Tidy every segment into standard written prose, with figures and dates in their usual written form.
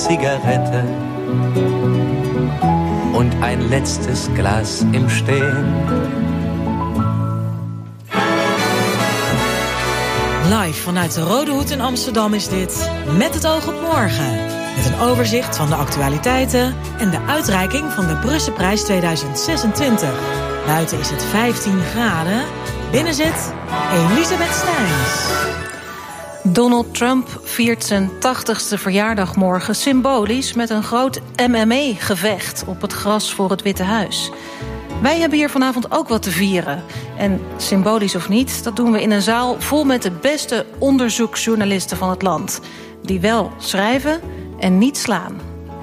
Zigarette und ein letztes Glas im Stehen. Live vanuit de Rode Hoed in Amsterdam is dit Met het oog op morgen. Met een overzicht van de actualiteiten en de uitreiking van de Brusselprijs 2026. Buiten is het 15 graden. Binnen zit Elisabeth Steins. Donald Trump viert zijn 80ste verjaardag morgen symbolisch met een groot MMA-gevecht op het gras voor het Witte Huis. Wij hebben hier vanavond ook wat te vieren. En symbolisch of niet, dat doen we in een zaal vol met de beste onderzoeksjournalisten van het land. Die wel schrijven en niet slaan.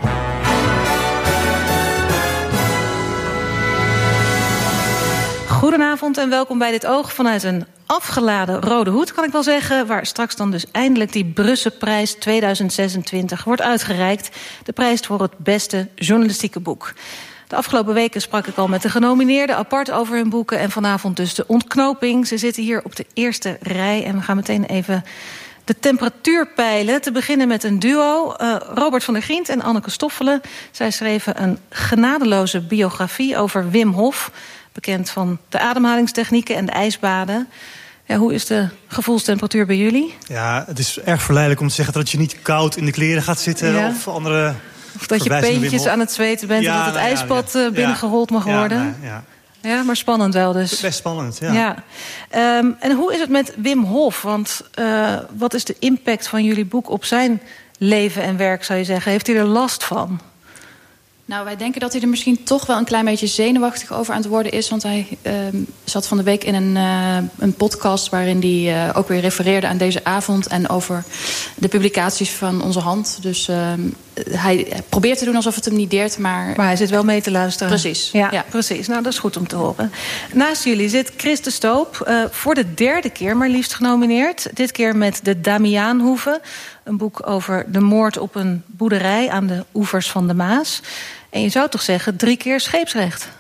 Goedenavond en welkom bij Dit Oog vanuit een afgeladen Rode Hoed, kan ik wel zeggen, waar straks dan dus eindelijk die Brusselprijs 2026 wordt uitgereikt. De prijs voor het beste journalistieke boek. De afgelopen weken sprak ik al met de genomineerden apart over hun boeken en vanavond dus de ontknoping. Ze zitten hier op de eerste rij en we gaan meteen even de temperatuur peilen. Te beginnen met een duo, Robert van der Grient en Anneke Stoffelen. Zij schreven een genadeloze biografie over Wim Hof, bekend van de ademhalingstechnieken en de ijsbaden. Ja, hoe is de gevoelstemperatuur bij jullie? Ja, het is erg verleidelijk om te zeggen dat je niet koud in de kleren gaat zitten, ja. Of andere. Of dat je peentjes aan het zweten bent, en dat het ijsbad binnengerold mag worden. Ja, maar spannend wel dus. Best spannend, ja. En hoe is het met Wim Hof? Want wat is de impact van jullie boek op zijn leven en werk, zou je zeggen? Heeft hij er last van? Nou, wij denken dat hij er misschien toch wel een klein beetje zenuwachtig over aan het worden is. Want hij zat van de week in een podcast waarin hij ook weer refereerde aan deze avond en over de publicaties van Onze Hand. Dus hij probeert te doen alsof het hem niet deert, maar hij zit wel mee te luisteren. Precies. Ja, precies. Nou, dat is goed om te horen. Naast jullie zit Chris de Stoop, voor de derde keer maar liefst genomineerd. Dit keer met De Damiaanhoeve. Een boek over de moord op een boerderij aan de oevers van de Maas. En je zou toch zeggen 3 keer scheepsrecht?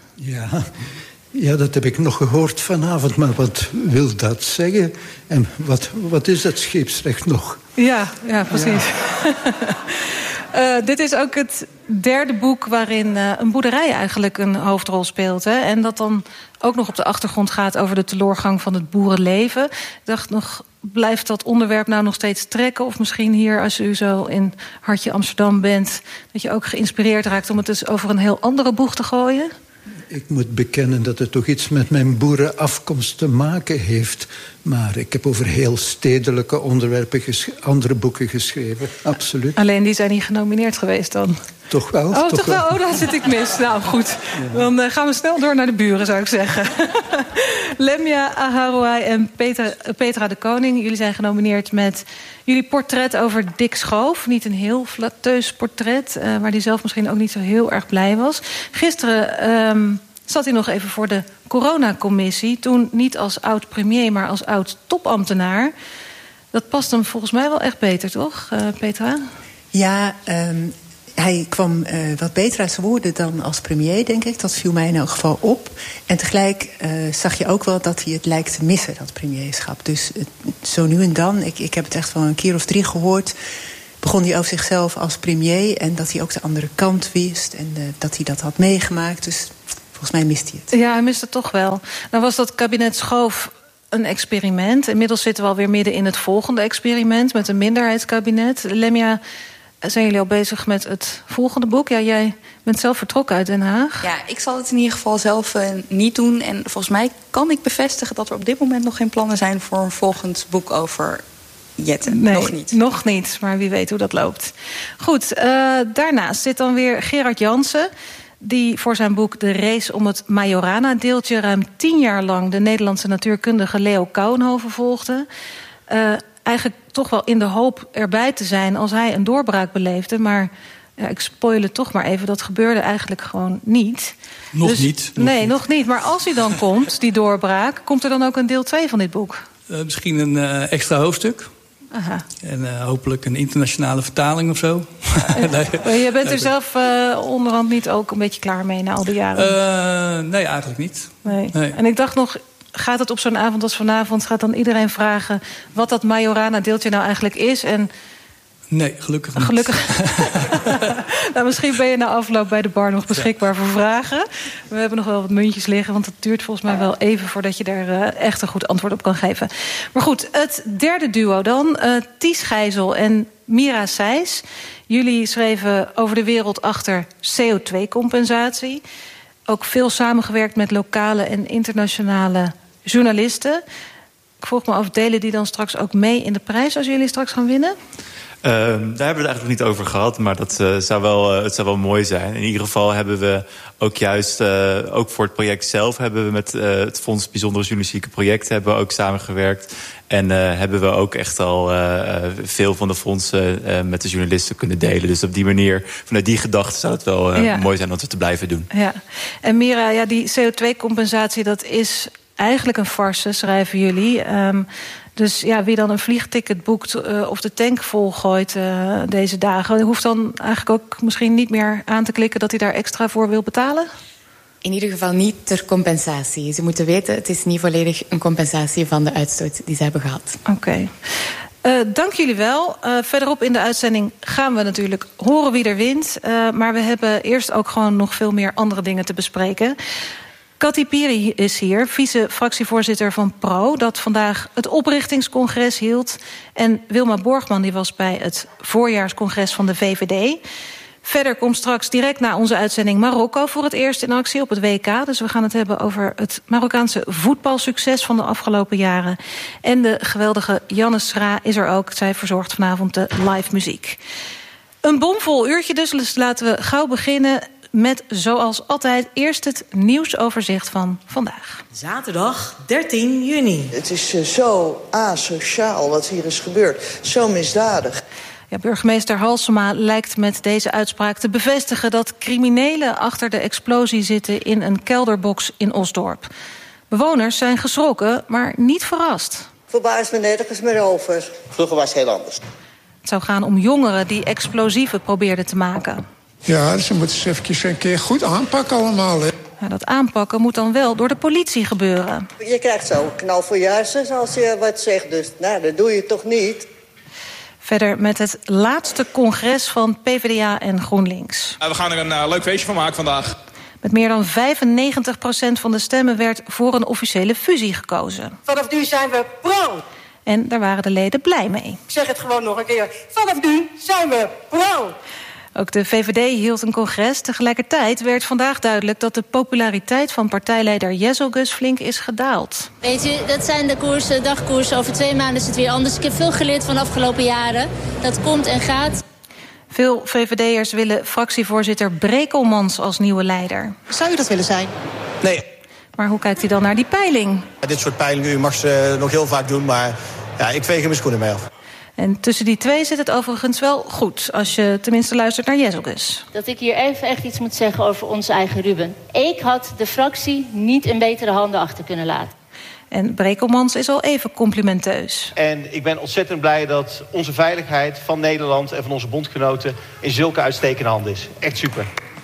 Ja, dat heb ik nog gehoord vanavond. Maar wat wil dat zeggen? En wat is dat scheepsrecht nog? Ja, precies. Ja. Dit is ook het derde boek waarin een boerderij eigenlijk een hoofdrol speelt. Hè? En dat dan ook nog op de achtergrond gaat over de teloorgang van het boerenleven. Ik dacht nog, blijft dat onderwerp nou nog steeds trekken? Of misschien hier, als u zo in hartje Amsterdam bent, dat je ook geïnspireerd raakt om het dus over een heel andere boeg te gooien? Ik moet bekennen dat het toch iets met mijn boerenafkomst te maken heeft. Maar ik heb over heel stedelijke onderwerpen andere boeken geschreven, absoluut. Alleen die zijn niet genomineerd geweest dan? Toch wel. Oh, toch wel? Oh, daar zit ik mis. Nou, goed. Ja. Dan gaan we snel door naar de buren, zou ik zeggen. Lemia Aharouai en Petra de Koning. Jullie zijn genomineerd met jullie portret over Dick Schoof. Niet een heel flatteus portret, waar hij zelf misschien ook niet zo heel erg blij was. Gisteren zat hij nog even voor de coronacommissie. Toen niet als oud-premier, maar als oud-topambtenaar. Dat past hem volgens mij wel echt beter, toch, Petra? Ja, hij kwam wat beter uit zijn woorden dan als premier, denk ik. Dat viel mij in elk geval op. En tegelijk zag je ook wel dat hij het lijkt te missen, dat premierschap. Dus zo nu en dan, ik heb het echt wel een keer of 3 gehoord, begon hij over zichzelf als premier en dat hij ook de andere kant wist en dat hij dat had meegemaakt. Dus volgens mij mist hij het. Ja, hij mist het toch wel. Nou was dat kabinet Schoof een experiment. Inmiddels zitten we alweer midden in het volgende experiment met een minderheidskabinet. Lemia, zijn jullie al bezig met het volgende boek? Ja, jij bent zelf vertrokken uit Den Haag. Ja, ik zal het in ieder geval zelf niet doen. En volgens mij kan ik bevestigen dat er op dit moment nog geen plannen zijn voor een volgend boek over Jetten. Nee, nog niet. Nog niet, maar wie weet hoe dat loopt. Goed, daarnaast zit dan weer Gerard Jansen, die voor zijn boek De Race om het Majorana-deeltje ruim 10 jaar lang de Nederlandse natuurkundige Leo Kouwenhoven volgde. Eigenlijk toch wel in de hoop erbij te zijn als hij een doorbraak beleefde. Maar ja, ik spoil het toch maar even, dat gebeurde eigenlijk gewoon niet. Nog niet. Nog niet. Maar als hij dan komt, die doorbraak, komt er dan ook een deel 2 van dit boek? Misschien een extra hoofdstuk. Aha. En hopelijk een internationale vertaling of zo. Je bent er zelf onderhand niet ook een beetje klaar mee na al die jaren? Nee, eigenlijk niet. Nee. En ik dacht nog, gaat het op zo'n avond als vanavond, gaat dan iedereen vragen wat dat Majorana-deeltje nou eigenlijk is? En Nee, gelukkig niet. Gelukkig. Nou, misschien ben je na afloop bij de bar nog beschikbaar voor vragen. We hebben nog wel wat muntjes liggen, want het duurt volgens mij wel even voordat je daar echt een goed antwoord op kan geven. Maar goed, het derde duo dan. Ties Gijzel en Mira Sijs. Jullie schreven over de wereld achter CO2-compensatie. Ook veel samengewerkt met lokale en internationale journalisten. Ik vroeg me af, delen die dan straks ook mee in de prijs als jullie straks gaan winnen? Daar hebben we het eigenlijk nog niet over gehad, maar dat zou wel mooi zijn. In ieder geval hebben we ook juist, ook voor het project zelf, hebben we met het Fonds Bijzondere Journalistieke Projecten hebben we ook samengewerkt. En hebben we ook echt al veel van de fondsen met de journalisten kunnen delen. Dus op die manier, vanuit die gedachte, zou het wel mooi zijn om het te blijven doen. Ja. En Mira, die CO2-compensatie, dat is eigenlijk een farce, schrijven jullie. Dus wie dan een vliegticket boekt of de tank volgooit deze dagen, hoeft dan eigenlijk ook misschien niet meer aan te klikken dat hij daar extra voor wil betalen? In ieder geval niet ter compensatie. Ze moeten weten, het is niet volledig een compensatie van de uitstoot die ze hebben gehad. Oké. Dank jullie wel. Verderop in de uitzending gaan we natuurlijk horen wie er wint. Maar we hebben eerst ook gewoon nog veel meer andere dingen te bespreken. Kati Piri is hier, vice-fractievoorzitter van PRO, dat vandaag het oprichtingscongres hield. En Wilma Borgman die was bij het voorjaarscongres van de VVD. Verder komt straks direct na onze uitzending Marokko voor het eerst in actie op het WK. Dus we gaan het hebben over het Marokkaanse voetbalsucces van de afgelopen jaren. En de geweldige Janne Schra is er ook. Zij verzorgt vanavond de live muziek. Een bomvol uurtje dus laten we gauw beginnen met, zoals altijd, eerst het nieuwsoverzicht van vandaag. Zaterdag 13 juni. Het is zo asociaal wat hier is gebeurd. Zo misdadig. Ja, burgemeester Halsema lijkt met deze uitspraak te bevestigen dat criminelen achter de explosie zitten in een kelderbox in Osdorp. Bewoners zijn geschrokken, maar niet verrast. Verbaast me nergens meer over. Vroeger was het heel anders. Het zou gaan om jongeren die explosieven probeerden te maken. Ja, dus ze moeten ze eventjes een keer goed aanpakken allemaal. Hè. Ja, dat aanpakken moet dan wel door de politie gebeuren. Je krijgt zo een knal voor je hersens als je wat zegt. Dus dat doe je toch niet? Verder met het laatste congres van PvdA en GroenLinks. We gaan er een leuk feestje van maken vandaag. Met meer dan 95% van de stemmen werd voor een officiële fusie gekozen. Vanaf nu zijn we pro. En daar waren de leden blij mee. Ik zeg het gewoon nog een keer. Vanaf nu zijn we pro. Ook de VVD hield een congres. Tegelijkertijd werd vandaag duidelijk dat de populariteit van partijleider Jezelgus flink is gedaald. Weet u, dat zijn de koersen, dagkoersen. Over 2 maanden is het weer anders. Ik heb veel geleerd van de afgelopen jaren. Dat komt en gaat. Veel VVD'ers willen fractievoorzitter Brekelmans als nieuwe leider. Zou u dat willen zijn? Nee. Maar hoe kijkt hij dan naar die peiling? Dit soort peilingen, u mag ze nog heel vaak doen, maar ja, ik veeg er mijn schoenen mee af. En tussen die twee zit het overigens wel goed, als je tenminste luistert naar Jezelgus. Dat ik hier even echt iets moet zeggen over onze eigen Ruben. Ik had de fractie niet in betere handen achter kunnen laten. En Brekelmans is al even complimenteus. En ik ben ontzettend blij dat onze veiligheid van Nederland en van onze bondgenoten in zulke uitstekende handen is. Echt super.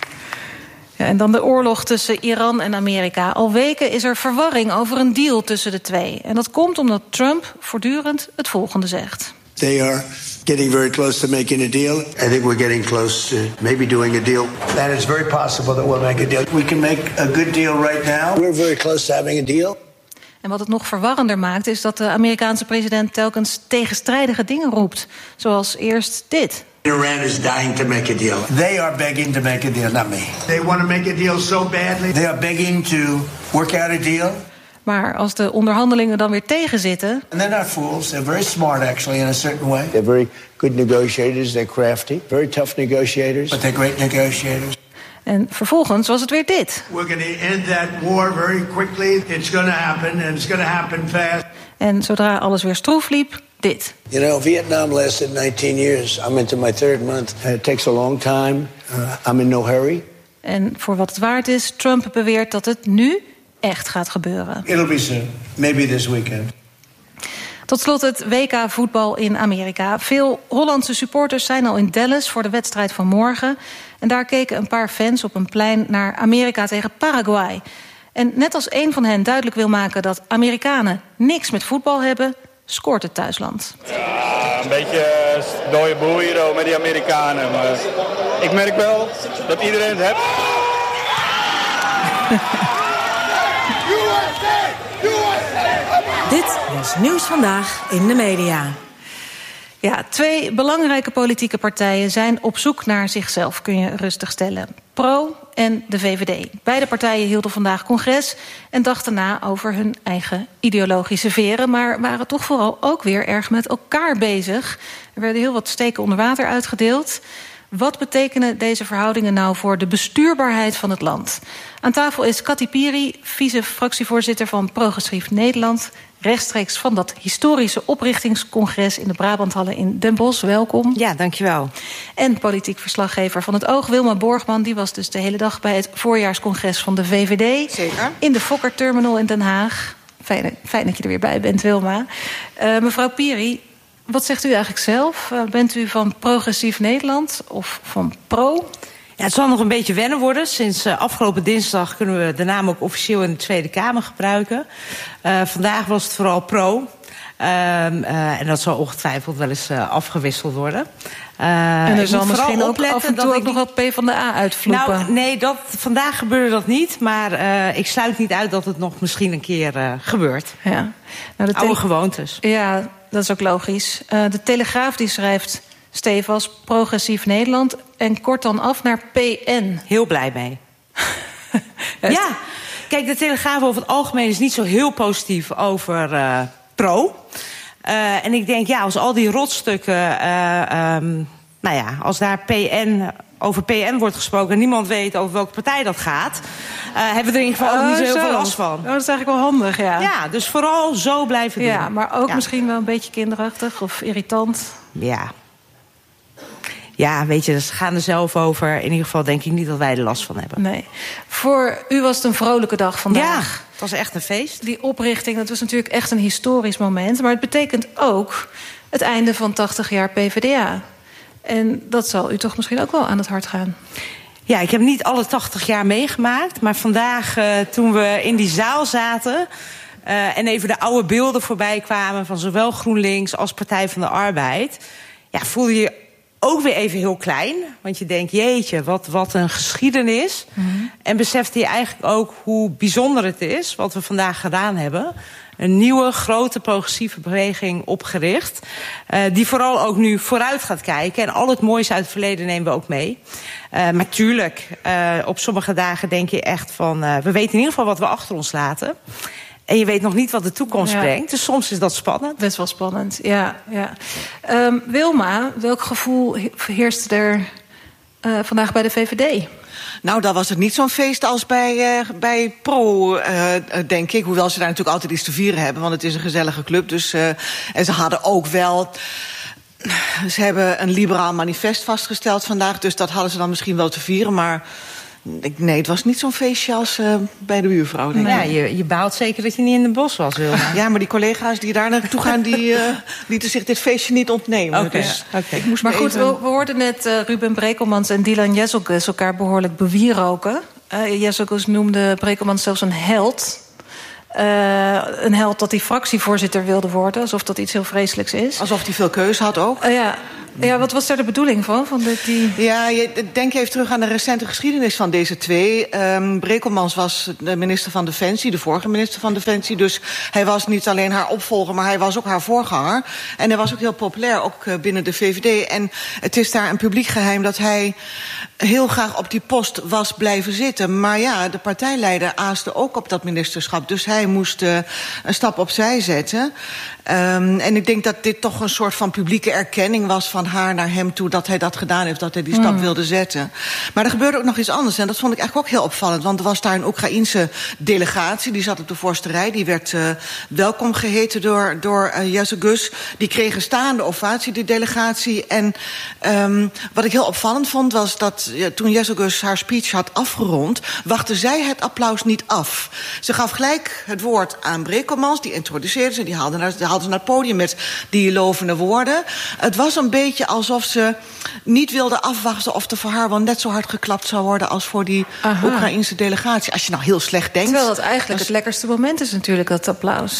Ja, en dan de oorlog tussen Iran en Amerika. Al weken is er verwarring over een deal tussen de twee. En dat komt omdat Trump voortdurend het volgende zegt. They are getting very close to making a deal. I think we're getting close to maybe doing a deal. And it's very possible that we'll make a deal. We can make a good deal right now. We're very close to having a deal. En wat het nog verwarrender maakt is dat de Amerikaanse president telkens tegenstrijdige dingen roept. Zoals eerst dit. Iran is dying to make a deal. They are begging to make a deal, not me. They want to make a deal so badly. They are begging to work out a deal. Maar als de onderhandelingen dan weer tegenzitten... And they're not fools. They're very smart, actually, in a certain way. They're very good negotiators. They're crafty. Very tough negotiators. But they're great negotiators. En vervolgens was het weer dit. We're going to end that war very quickly. It's going to happen, and it's going to happen fast. En zodra alles weer stroef liep, dit. You know, Vietnam lasted 19 years. I'm into my 3rd month. It takes a long time. I'm in no hurry. En voor wat het waard is, Trump beweert dat het nu echt gaat gebeuren. It'll be soon. Maybe this weekend. Tot slot het WK voetbal in Amerika. Veel Hollandse supporters zijn al in Dallas voor de wedstrijd van morgen. En daar keken een paar fans op een plein naar Amerika tegen Paraguay. En net als een van hen duidelijk wil maken dat Amerikanen niks met voetbal hebben, scoort het thuisland. Ja, een beetje dode boel hier met die Amerikanen. Maar ik merk wel dat iedereen het heeft. Dit was Nieuws Vandaag in de media. Ja, 2 belangrijke politieke partijen zijn op zoek naar zichzelf, kun je rustig stellen. Pro en de VVD. Beide partijen hielden vandaag congres en dachten na over hun eigen ideologische veren, maar waren toch vooral ook weer erg met elkaar bezig. Er werden heel wat steken onder water uitgedeeld. Wat betekenen deze verhoudingen nou voor de bestuurbaarheid van het land? Aan tafel is Kati Piri, vice-fractievoorzitter van Progressief Nederland, rechtstreeks van dat historische oprichtingscongres in de Brabanthallen in Den Bosch. Welkom. Ja, dankjewel. En politiek verslaggever van het Oog, Wilma Borgman, die was dus de hele dag bij het voorjaarscongres van de VVD. Zeker. In de Fokker Terminal in Den Haag. Fijn dat je er weer bij bent, Wilma. Mevrouw Piri, wat zegt u eigenlijk zelf? Bent u van Progressief Nederland of van Pro? Ja, het zal nog een beetje wennen worden. Sinds afgelopen dinsdag kunnen we de naam ook officieel in de Tweede Kamer gebruiken. Vandaag was het vooral Pro. En dat zal ongetwijfeld wel eens afgewisseld worden. En er zal misschien ook af en toe ook nog wat PvdA uitvloepen. Nou, nee, vandaag gebeurde dat niet. Maar ik sluit niet uit dat het nog misschien een keer gebeurt. Ja. Nou, oude gewoontes. Ja, dat is ook logisch. De Telegraaf die schrijft stevast Progressief Nederland en kort dan af naar PN. Heel blij mee. Ja, kijk, de Telegraaf over het algemeen is niet zo heel positief over Pro. En ik denk, ja, als al die rotstukken, als daar over PN wordt gesproken en niemand weet over welke partij dat gaat, hebben we er in ieder geval ook niet zo heel veel last van. Oh, dat is eigenlijk wel handig, ja. Ja, dus vooral zo blijven doen. Ja, maar ook misschien wel een beetje kinderachtig of irritant. Ja, weet je, ze gaan er zelf over. In ieder geval denk ik niet dat wij er last van hebben. Nee. Voor u was het een vrolijke dag vandaag. Ja, het was echt een feest. Die oprichting, dat was natuurlijk echt een historisch moment. Maar het betekent ook het einde van 80 jaar PvdA. En dat zal u toch misschien ook wel aan het hart gaan. Ja, ik heb niet alle 80 jaar meegemaakt. Maar vandaag, toen we in die zaal zaten en even de oude beelden voorbij kwamen van zowel GroenLinks als Partij van de Arbeid, ja, voelde je ook weer even heel klein. Want je denkt, jeetje, wat een geschiedenis. Mm-hmm. En besefte je eigenlijk ook hoe bijzonder het is wat we vandaag gedaan hebben. Een nieuwe, grote, progressieve beweging opgericht. Die vooral ook nu vooruit gaat kijken. En al het moois uit het verleden nemen we ook mee. Maar tuurlijk, op sommige dagen denk je echt van, we weten in ieder geval wat we achter ons laten. En je weet nog niet wat de toekomst brengt. Dus soms is dat spannend. Best wel spannend, ja. Wilma, welk gevoel heerst er vandaag bij de VVD? Nou, dat was het niet zo'n feest als bij Pro, denk ik. Hoewel ze daar natuurlijk altijd iets te vieren hebben. Want het is een gezellige club. Dus, en ze hadden ook wel, ze hebben een liberaal manifest vastgesteld vandaag. Dus dat hadden ze dan misschien wel te vieren. Maar nee, het was niet zo'n feestje als bij de buurvrouw. Denk ik. Ja, je baalt zeker dat je niet in Den Bosch was, Wilma. Ja, maar die collega's die daar naartoe gaan, die lieten zich dit feestje niet ontnemen. Okay. Dus ik moest maar goed, we hoorden net Ruben Brekelmans en Dylan Jezelkus elkaar behoorlijk bewieroken. Jezelkus noemde Brekelmans zelfs een held. Een held dat hij fractievoorzitter wilde worden. Alsof dat iets heel vreselijks is. Alsof hij veel keus had ook. Ja, wat was daar de bedoeling van? Ja, denk even terug aan de recente geschiedenis van deze twee. Brekelmans was de minister van Defensie, de vorige minister van Defensie. Dus hij was niet alleen haar opvolger, maar hij was ook haar voorganger. En hij was ook heel populair, ook binnen de VVD. En het is daar een publiek geheim dat hij heel graag op die post was blijven zitten. Maar ja, de partijleider aaste ook op dat ministerschap. Dus hij moest een stap opzij zetten. En ik denk dat dit toch een soort van publieke erkenning was van haar naar hem toe, dat hij dat gedaan heeft, dat hij die stap wilde zetten. Maar er gebeurde ook nog iets anders en dat vond ik eigenlijk ook heel opvallend. Want er was daar een Oekraïense delegatie, die zat op de voorste rij. Die werd welkom geheten door Jezelkus. Die kreeg een staande ovatie, die delegatie. En wat ik heel opvallend vond, was dat toen Jezelkus haar speech had afgerond, wachtte zij het applaus niet af. Ze gaf gelijk het woord aan Brekelmans, die introduceerde ze, die haalde ze naar het podium met die lovende woorden. Het was een beetje alsof ze niet wilde afwachten of er voor haar wel net zo hard geklapt zou worden als voor die Oekraïense delegatie. Als je nou heel slecht denkt. Terwijl dat eigenlijk het lekkerste moment is natuurlijk, dat applaus.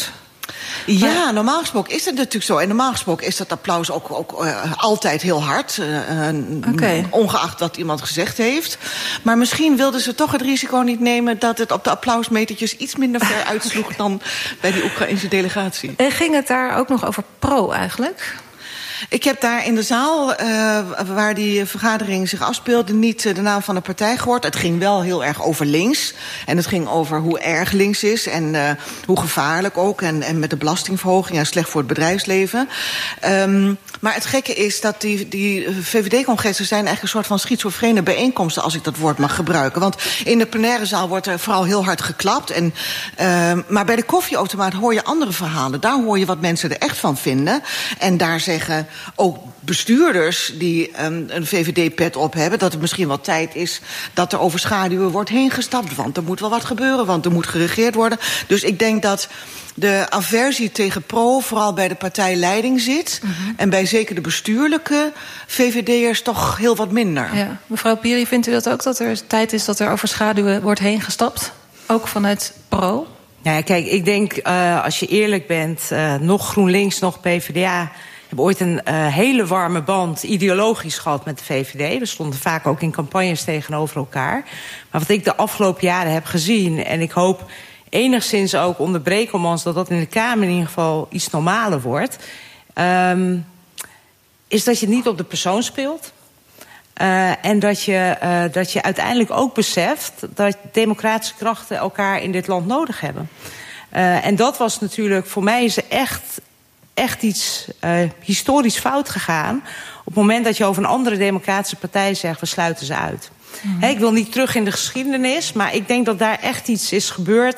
Ja, normaal gesproken is het natuurlijk zo. En normaal gesproken is dat applaus ook altijd heel hard. Ongeacht wat iemand gezegd heeft. Maar misschien wilden ze toch het risico niet nemen dat het op de applausmetertjes iets minder ver uitsloeg dan bij die Oekraïnse delegatie. En ging het daar ook nog over pro eigenlijk? Ik heb daar in de zaal waar die vergadering zich afspeelde niet de naam van de partij gehoord. Het ging wel heel erg over links. En het ging over hoe erg links is en hoe gevaarlijk ook. En met de belastingverhoging en slecht voor het bedrijfsleven. Maar het gekke is dat die VVD-congressen zijn eigenlijk een soort van schizofrene bijeenkomsten, als ik dat woord mag gebruiken. Want in de plenaire zaal wordt er vooral heel hard geklapt. Maar bij de koffieautomaat hoor je andere verhalen. Daar hoor je wat mensen er echt van vinden. En daar zeggen ook bestuurders die een VVD-pet op hebben dat het misschien wel tijd is dat er over schaduwen wordt heen gestapt. Want er moet wel wat gebeuren, want er moet geregeerd worden. Dus ik denk dat de aversie tegen pro vooral bij de partijleiding zit. En bij zeker de bestuurlijke VVD'ers toch heel wat minder. Ja. Mevrouw Piri, vindt u dat ook, dat er tijd is dat er over schaduwen wordt heen gestapt? Ook vanuit pro? Ja, kijk, ik denk als je eerlijk bent, nog GroenLinks, nog PvdA hebben ooit een hele warme band ideologisch gehad met de VVD. We stonden vaak ook in campagnes tegenover elkaar. Maar wat ik de afgelopen jaren heb gezien, en ik hoop enigszins ook onder Brekelmans dat in de Kamer in ieder geval iets normaler wordt, is dat je niet op de persoon speelt. En dat je uiteindelijk ook beseft dat democratische krachten elkaar in dit land nodig hebben. En dat was natuurlijk, voor mij is er echt iets historisch fout gegaan op het moment dat je over een andere democratische partij zegt, we sluiten ze uit. Ik wil niet terug in de geschiedenis, maar ik denk dat daar echt iets is gebeurd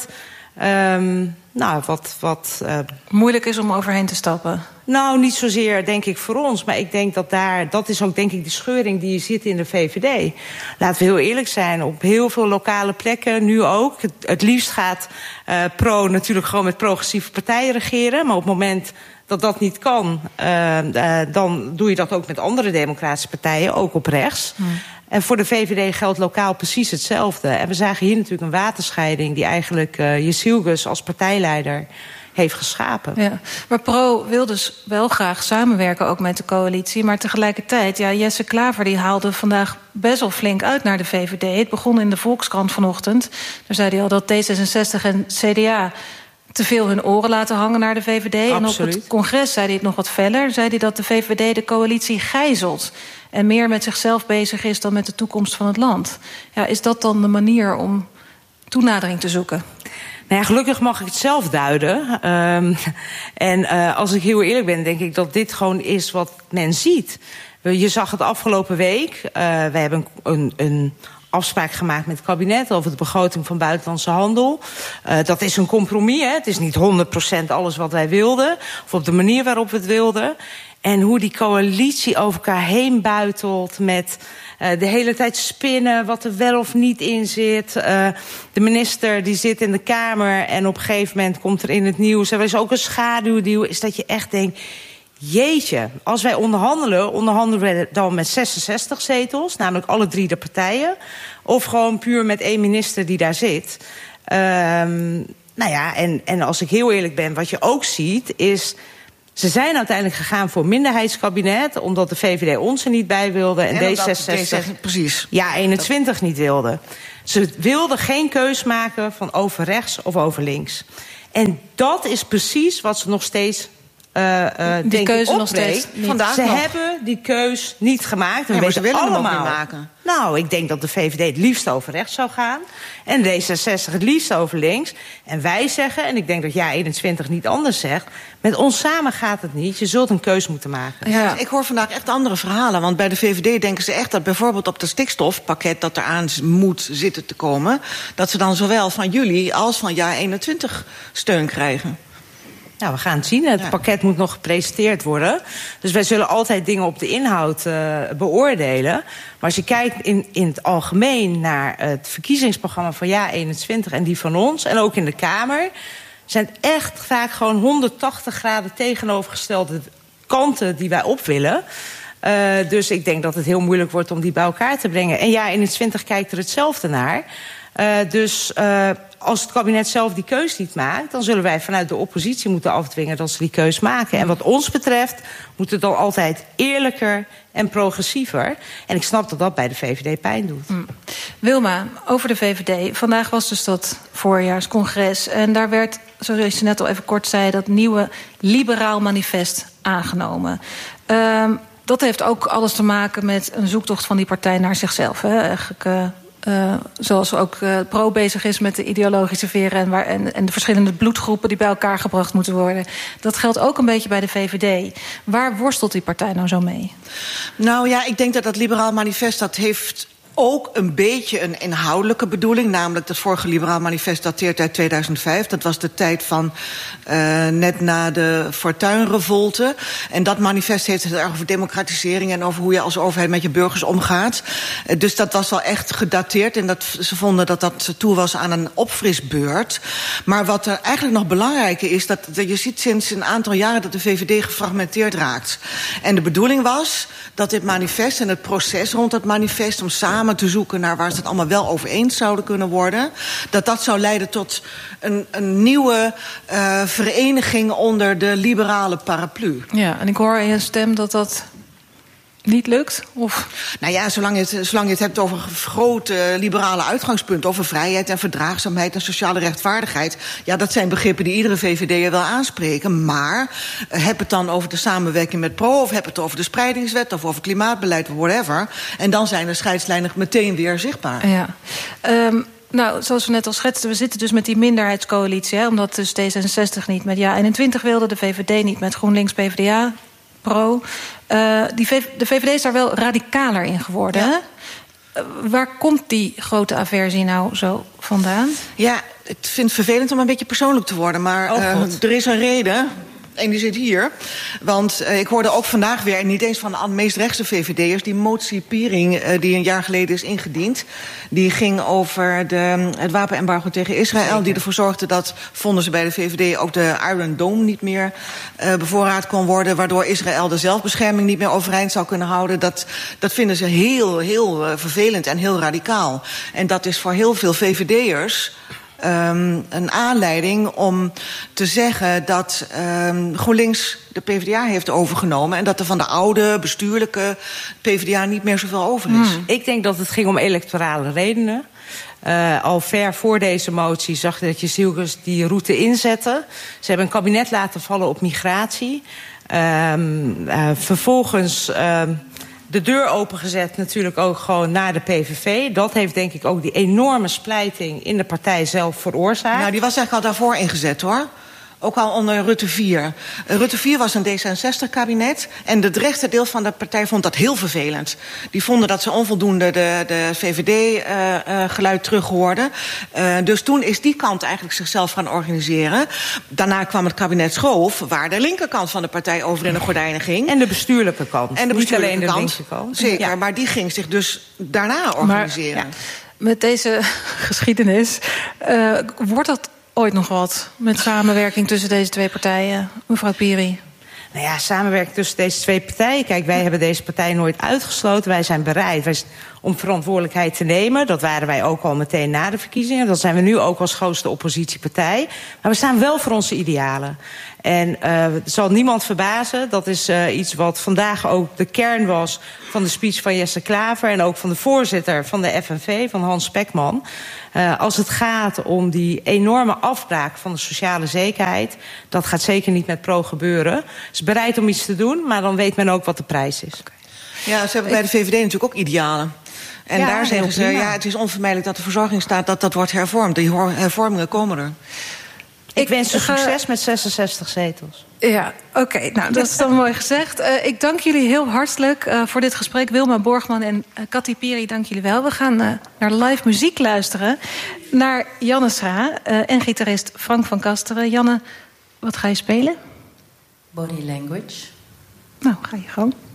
wat moeilijk is om overheen te stappen. Nou, niet zozeer denk ik voor ons, maar ik denk dat is ook denk ik die scheuring die je ziet in de VVD. Laten we heel eerlijk zijn, op heel veel lokale plekken, nu ook. Het liefst gaat pro natuurlijk gewoon met progressieve partijen regeren, maar op het moment dat dat niet kan, dan doe je dat ook met andere democratische partijen, ook op rechts. En voor de VVD geldt lokaal precies hetzelfde. En we zagen hier natuurlijk een waterscheiding die eigenlijk Jezilgus als partijleider heeft geschapen. Ja, maar pro wil dus wel graag samenwerken ook met de coalitie. Maar tegelijkertijd, Jesse Klaver die haalde vandaag best wel flink uit naar de VVD. Het begon in de Volkskrant vanochtend. Daar zei hij al dat D66 en CDA te veel hun oren laten hangen naar de VVD. Absoluut. En op het congres zei hij het nog wat feller. Zei hij dat de VVD de coalitie gijzelt en meer met zichzelf bezig is dan met de toekomst van het land. Ja, is dat dan de manier om toenadering te zoeken? Nou ja, gelukkig mag ik het zelf duiden. Als ik heel eerlijk ben, denk ik dat dit gewoon is wat men ziet. Je zag het afgelopen week. We hebben een afspraak gemaakt met het kabinet over de begroting van buitenlandse handel. Dat is een compromis. Hè? Het is niet 100% alles wat wij wilden, of op de manier waarop we het wilden. En hoe die coalitie over elkaar heen buitelt met de hele tijd spinnen wat er wel of niet in zit. De minister die zit in de Kamer en op een gegeven moment komt er in het nieuws, er is ook een schaduwdeal, is dat je echt denkt, jeetje, als wij onderhandelen we dan met 66 zetels, namelijk alle 3 de partijen, of gewoon puur met 1 minister die daar zit. En als ik heel eerlijk ben, wat je ook ziet is, ze zijn uiteindelijk gegaan voor minderheidskabinet, omdat de VVD ons er niet bij wilde en D66 precies. Ja, 21 niet wilde. Ze wilden geen keus maken van over rechts of over links. En dat is precies wat ze nog steeds die keuze nog steeds niet. Ze hebben die keus niet gemaakt. Maar ze willen allemaal hem ook niet maken. Nou, ik denk dat de VVD het liefst over rechts zou gaan en D66 het liefst over links. En wij zeggen, en ik denk dat JA21 niet anders zegt, met ons samen gaat het niet. Je zult een keus moeten maken. Ja. Ik hoor vandaag echt andere verhalen. Want bij de VVD denken ze echt dat bijvoorbeeld op het stikstofpakket dat eraan moet zitten te komen, dat ze dan zowel van jullie als van JA21 steun krijgen. Nou, we gaan het zien. Het pakket moet nog gepresenteerd worden. Dus wij zullen altijd dingen op de inhoud beoordelen. Maar als je kijkt in het algemeen naar het verkiezingsprogramma van JA21 en die van ons, en ook in de Kamer, zijn het echt vaak gewoon 180 graden tegenovergestelde kanten die wij op willen. Dus ik denk dat het heel moeilijk wordt om die bij elkaar te brengen. En JA21 kijkt er hetzelfde naar. Dus als het kabinet zelf die keus niet maakt, dan zullen wij vanuit de oppositie moeten afdwingen dat ze die keus maken. En wat ons betreft moet het dan altijd eerlijker en progressiever. En ik snap dat dat bij de VVD pijn doet. Wilma, over de VVD. Vandaag was dus dat voorjaarscongres. En daar werd, zoals je net al even kort zei, dat nieuwe liberaal manifest aangenomen. Dat heeft ook alles te maken met een zoektocht van die partij naar zichzelf. Hè? Eigenlijk, zoals ook Pro bezig is met de ideologische veren en de verschillende bloedgroepen die bij elkaar gebracht moeten worden. Dat geldt ook een beetje bij de VVD. Waar worstelt die partij nou zo mee? Nou ja, ik denk dat liberaal manifest dat heeft ook een beetje een inhoudelijke bedoeling. Namelijk dat vorige liberaal manifest dateert uit 2005. Dat was de tijd van net na de Fortuyn-revolte. En dat manifest heeft het erg over democratisering en over hoe je als overheid met je burgers omgaat. Dus dat was wel echt gedateerd. En ze vonden dat dat toe was aan een opfrisbeurt. Maar wat er eigenlijk nog belangrijker is, dat je ziet sinds een aantal jaren dat de VVD gefragmenteerd raakt. En de bedoeling was dat dit manifest en het proces rond het manifest om samen te zoeken naar waar ze het allemaal wel over eens zouden kunnen worden, dat zou leiden tot een nieuwe vereniging onder de liberale paraplu. Ja, en ik hoor in je stem dat niet lukt? Of? Nou ja, zolang je het hebt over grote liberale uitgangspunten, over vrijheid en verdraagzaamheid en sociale rechtvaardigheid, ja, dat zijn begrippen die iedere VVD'er wel aanspreken. Maar heb het dan over de samenwerking met Pro, of heb het over de spreidingswet, of over klimaatbeleid, whatever. En dan zijn de scheidslijnen meteen weer zichtbaar. Ja. Nou, zoals we net al schetsten, we zitten dus met die minderheidscoalitie, hè, omdat dus D66 niet met JA21 wilde, de VVD niet met GroenLinks, PvdA, Pro. De VVD is daar wel radicaler in geworden. Ja. Hè? Waar komt die grote aversie nou zo vandaan? Ja, ik vind het vervelend om een beetje persoonlijk te worden, maar er is een reden. En die zit hier. Want ik hoorde ook vandaag weer, en niet eens van de meest rechtse VVD'ers, die motie Piering, die een jaar geleden is ingediend. Die ging over het wapenembargo tegen Israël. Zeker. Die ervoor zorgde dat, vonden ze bij de VVD, ook de Iron Dome niet meer bevoorraad kon worden. Waardoor Israël de zelfbescherming niet meer overeind zou kunnen houden. Dat vinden ze heel, heel vervelend en heel radicaal. En dat is voor heel veel VVD'ers een aanleiding om te zeggen dat GroenLinks de PvdA heeft overgenomen en dat er van de oude bestuurlijke PvdA niet meer zoveel over is. Ik denk dat het ging om electorale redenen. Al ver voor deze motie zag je dat je Zielkes die route inzetten. Ze hebben een kabinet laten vallen op migratie. Vervolgens de deur opengezet natuurlijk ook gewoon naar de PVV. Dat heeft denk ik ook die enorme splijting in de partij zelf veroorzaakt. Nou, die was eigenlijk al daarvoor ingezet, hoor. Ook al onder Rutte 4. Rutte 4 was een D66-kabinet. En het rechte deel van de partij vond dat heel vervelend. Die vonden dat ze onvoldoende de VVD-geluid terughoorden. Dus toen is die kant eigenlijk zichzelf gaan organiseren. Daarna kwam het kabinet Schoof, waar de linkerkant van de partij over in de gordijnen ging. En de bestuurlijke kant. En de bestuurlijke niet alleen de kant. Kant. Zeker, ja. Maar die ging zich dus daarna organiseren. Maar, ja, met deze geschiedenis wordt dat ooit nog wat met samenwerking tussen deze twee partijen, mevrouw Piri? Nou ja, samenwerking tussen deze twee partijen. Kijk, wij hebben deze partij nooit uitgesloten. Wij zijn bereid om verantwoordelijkheid te nemen. Dat waren wij ook al meteen na de verkiezingen. Dat zijn we nu ook als grootste oppositiepartij. Maar we staan wel voor onze idealen. En het zal niemand verbazen. Dat is iets wat vandaag ook de kern was van de speech van Jesse Klaver en ook van de voorzitter van de FNV, van Hans Spekman. Als het gaat om die enorme afbraak van de sociale zekerheid, dat gaat zeker niet met Pro gebeuren. Ze is bereid om iets te doen, maar dan weet men ook wat de prijs is. Ja, ze hebben bij de VVD natuurlijk ook idealen. En daar zeggen ze, ja, het is onvermijdelijk dat de verzorgingsstaat dat wordt hervormd. Die hervormingen komen er. Ik wens ze succes met 66 zetels. Ja, oké. Nou, dat is dan mooi gezegd. Ik dank jullie heel hartelijk voor dit gesprek. Wilma Borgman en Kati Piri, dank jullie wel. We gaan naar live muziek luisteren. Naar Janne Scha en gitarist Frank van Kasteren. Janne, wat ga je spelen? Body Language. Nou, ga je gang.